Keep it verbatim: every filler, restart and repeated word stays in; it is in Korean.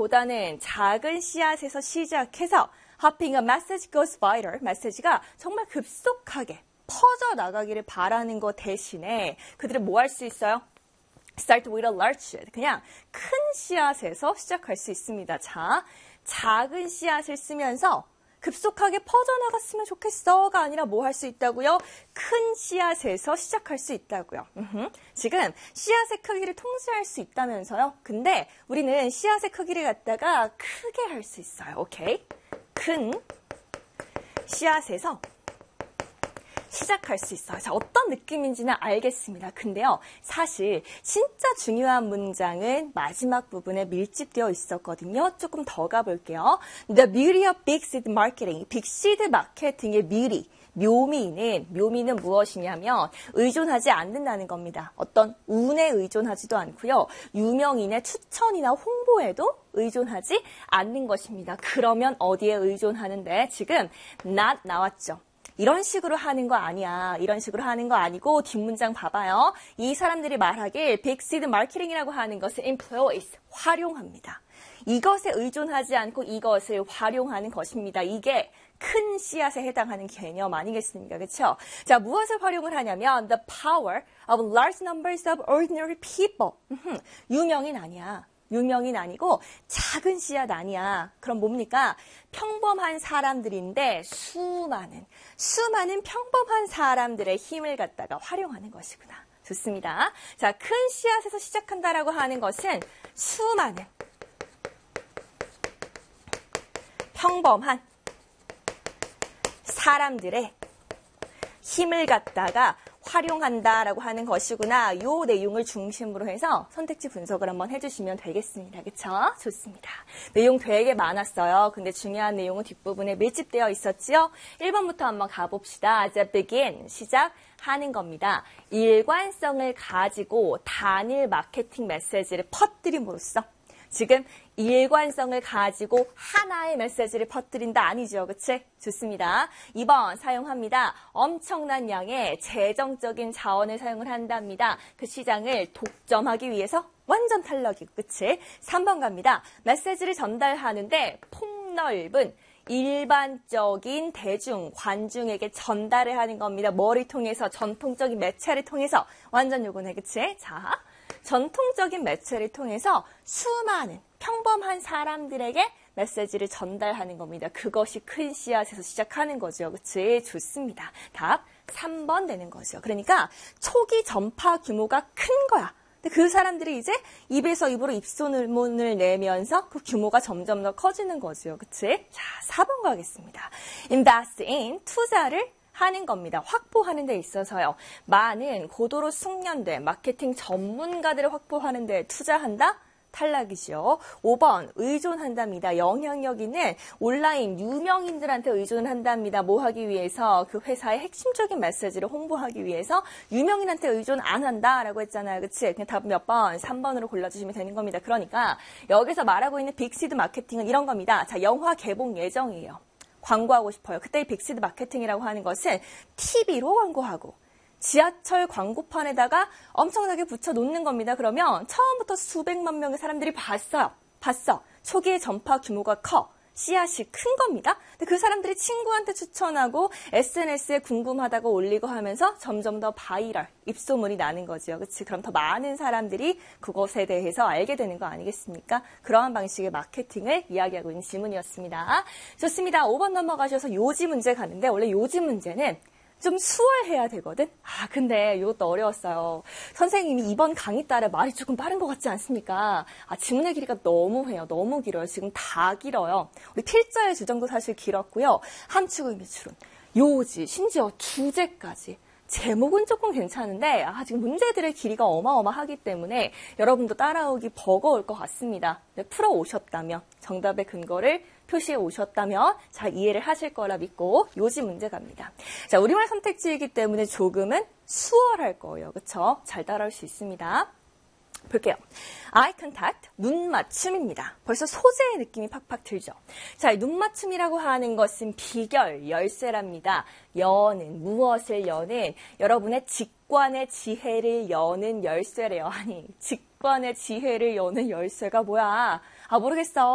보다는 작은 씨앗에서 시작해서 hopping a message goes viral. 메시지가 정말 급속하게 퍼져나가기를 바라는 것 대신에 그들은 뭐 할 수 있어요? Start with a large seed. 그냥 큰 씨앗에서 시작할 수 있습니다. 자, 작은 씨앗을 쓰면서 급속하게 퍼져나갔으면 좋겠어가 아니라 뭐 할 수 있다고요? 큰 씨앗에서 시작할 수 있다고요. 으흠. 지금 씨앗의 크기를 통제할 수 있다면서요? 근데 우리는 씨앗의 크기를 갖다가 크게 할 수 있어요. 오케이? 큰 씨앗에서 시작할 수 있어요. 자, 어떤 느낌인지는 알겠습니다. 근데요, 사실 진짜 중요한 문장은 마지막 부분에 밀집되어 있었거든요. 조금 더 가볼게요. The beauty of big seed marketing. 빅 시드 마케팅의 beauty, 묘미는, 묘미는 무엇이냐면 의존하지 않는다는 겁니다. 어떤 운에 의존하지도 않고요. 유명인의 추천이나 홍보에도 의존하지 않는 것입니다. 그러면 어디에 의존하는데? 지금 not 나왔죠. 이런 식으로 하는 거 아니야. 이런 식으로 하는 거 아니고 뒷문장 봐봐요. 이 사람들이 말하길 빅 시드 마케팅이라고 하는 것은 employs, 활용합니다. 이것에 의존하지 않고 이것을 활용하는 것입니다. 이게 큰 씨앗에 해당하는 개념 아니겠습니까? 그렇죠? 자, 무엇을 활용을 하냐면 the power of large numbers of ordinary people. 유명인 아니야. 유명인 아니고 작은 씨앗 아니야. 그럼 뭡니까? 평범한 사람들인데 수많은, 수많은 평범한 사람들의 힘을 갖다가 활용하는 것이구나. 좋습니다. 자, 큰 씨앗에서 시작한다라고 하는 것은 수많은 평범한 사람들의 힘을 갖다가 활용한다라고 하는 것이구나. 이 내용을 중심으로 해서 선택지 분석을 한번 해주시면 되겠습니다. 그쵸? 좋습니다. 내용 되게 많았어요. 근데 중요한 내용은 뒷부분에 밀집되어 있었지요. 일 번부터 한번 가봅시다. The begin, 시작하는 겁니다. 일관성을 가지고 단일 마케팅 메시지를 퍼뜨림으로써 지금 일관성을 가지고 하나의 메시지를 퍼뜨린다 아니죠. 그치? 좋습니다. 이 번 사용합니다. 엄청난 양의 재정적인 자원을 사용을 한답니다. 그 시장을 독점하기 위해서 완전 탈락이고. 그치? 삼 번 갑니다. 메시지를 전달하는데 폭넓은 일반적인 대중, 관중에게 전달을 하는 겁니다. 뭐를 통해서? 전통적인 매체를 통해서. 완전 요거네. 그치? 자, 전통적인 매체를 통해서 수많은 평범한 사람들에게 메시지를 전달하는 겁니다. 그것이 큰 씨앗에서 시작하는 거죠. 그치? 좋습니다. 답 삼 번 되는 거죠. 그러니까 초기 전파 규모가 큰 거야. 근데 그 사람들이 이제 입에서 입으로 입소문을 내면서 그 규모가 점점 더 커지는 거죠. 그치? 자, 사 번 가겠습니다. Invest in, 투자를 하는 겁니다. 확보하는 데 있어서요. 많은 고도로 숙련된 마케팅 전문가들을 확보하는 데 투자한다? 탈락이죠. 오 번 의존한답니다. 영향력 있는 온라인 유명인들한테 의존을 한답니다. 뭐 하기 위해서? 그 회사의 핵심적인 메시지를 홍보하기 위해서 유명인한테 의존 안 한다라고 했잖아요. 그치? 그냥 답 몇 번? 삼 번으로 골라주시면 되는 겁니다. 그러니까 여기서 말하고 있는 빅시드 마케팅은 이런 겁니다. 자, 영화 개봉 예정이에요. 광고하고 싶어요. 그때 이 빅시드 마케팅이라고 하는 것은 티비로 광고하고 지하철 광고판에다가 엄청나게 붙여놓는 겁니다. 그러면 처음부터 수백만 명의 사람들이 봤어요. 봤어. 초기의 전파 규모가 커. 씨앗이 큰 겁니다. 근데 그 사람들이 친구한테 추천하고 에스엔에스에 궁금하다고 올리고 하면서 점점 더 바이럴, 입소문이 나는 거죠. 그치? 그럼 더 많은 사람들이 그것에 대해서 알게 되는 거 아니겠습니까? 그러한 방식의 마케팅을 이야기하고 있는 지문이었습니다. 좋습니다. 오 번 넘어가셔서 요지 문제 가는데 원래 요지 문제는 좀 수월해야 되거든? 아, 근데 이것도 어려웠어요. 선생님이 이번 강의 따라 말이 조금 빠른 것 같지 않습니까? 아, 지문의 길이가 너무 해요. 너무 길어요. 지금 다 길어요. 우리 필자의 주정도 사실 길었고요. 함축의 미출은 요지, 심지어 주제까지. 제목은 조금 괜찮은데 아, 지금 문제들의 길이가 어마어마하기 때문에 여러분도 따라오기 버거울 것 같습니다. 네, 풀어오셨다면, 정답의 근거를 표시해 오셨다면 잘 이해를 하실 거라 믿고 요지 문제 갑니다. 자, 우리말 선택지이기 때문에 조금은 수월할 거예요. 그쵸? 잘 따라올 수 있습니다. 볼게요. eye contact, 눈 맞춤입니다. 벌써 소재의 느낌이 팍팍 들죠. 자, 눈 맞춤이라고 하는 것은 비결, 열쇠랍니다. 여는, 무엇을 여는? 여러분의 직관의 지혜를 여는 열쇠래요. 아니, 직관의 지혜를 여는 열쇠가 뭐야? 아, 모르겠어.